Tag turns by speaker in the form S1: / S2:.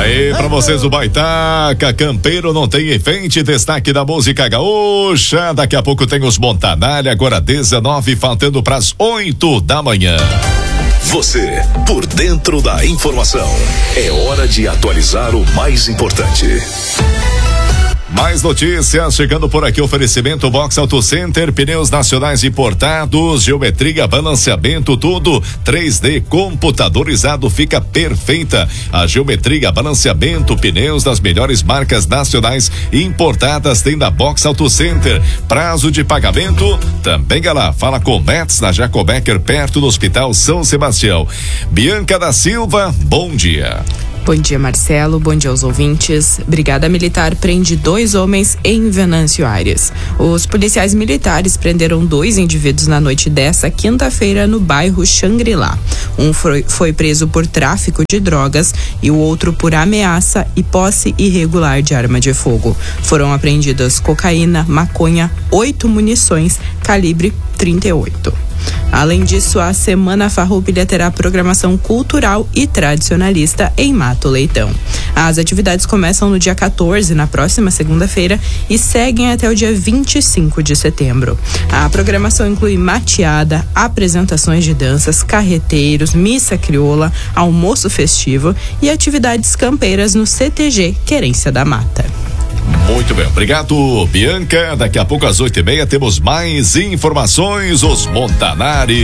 S1: Aí, pra vocês o Baitaca, Campeiro não tem enfeite, destaque da música gaúcha. Daqui a pouco tem os Montanari, agora 19, faltando pras 8 da manhã.
S2: Você, por dentro da informação. É hora de atualizar o mais importante.
S1: Mais notícias chegando por aqui, oferecimento Box Auto Center, pneus nacionais importados, geometria, balanceamento, tudo 3D computadorizado, fica perfeita. A geometria, balanceamento, pneus das melhores marcas nacionais importadas tem da Box Auto Center. Prazo de pagamento também lá. Fala com Metz na Jacobecker, perto do Hospital São Sebastião. Bianca da Silva, bom dia.
S3: Bom dia, Marcelo. Bom dia aos ouvintes. Brigada Militar prende 2 homens em Venâncio Aires. Os policiais militares prenderam 2 indivíduos na noite desta quinta-feira no bairro Xangri-Lá. Um foi preso por tráfico de drogas e o outro por ameaça e posse irregular de arma de fogo. Foram apreendidas cocaína, maconha, 8 munições calibre 38. Além disso, a Semana Farroupilha terá programação cultural e tradicionalista em Mato Leitão. As atividades começam no dia 14, na próxima segunda-feira, e seguem até o dia 25 de setembro. A programação inclui mateada, apresentações de danças, carreteiros, missa crioula, almoço festivo e atividades campeiras no CTG Querência da Mata.
S1: Muito bem, obrigado, Bianca. Daqui a pouco às 8h30 temos mais informações, os Montanari.